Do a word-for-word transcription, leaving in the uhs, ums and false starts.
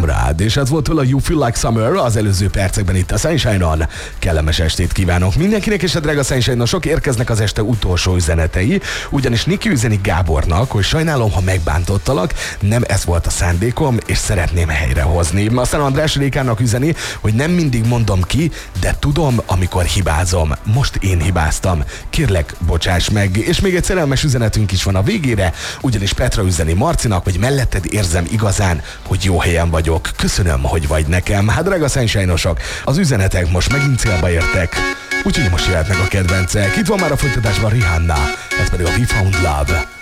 rád, és ez volt a You Feel Like Summer az előző percekben itt a Sunshine-on. Kellemes estét kívánok mindenkinek, és a drága Sunshine-osok, érkeznek az este utolsó üzenetei, ugyanis Niki üzeni Gábornak, hogy sajnálom, ha megbántottalak, nem ez volt a szándékom, és szeretném helyrehozni. Aztán András Rékának üzeni, hogy nem mindig mondom ki, de tudom, amikor hibázom. Most én hibáztam. Kérlek, bocsáss meg. És még egy szerelmes üzenetünk is van a végére, ugyanis Petra üzeni Marcinak, hogy melletted érzem igazán, hogy jó helyen vagyok. Köszönöm, hogy vagy nekem. Hát drága Sunshine-osok, az üzenetek most megint célba értek, úgyhogy most jöhetnek a kedvencek. Itt van már a folytatásban Rihanna, ez pedig a We Found Love.